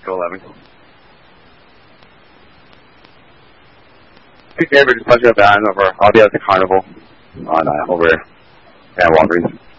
go 11. Hey, David, just punch up down over. I'll be at the carnival on over at Walgreens.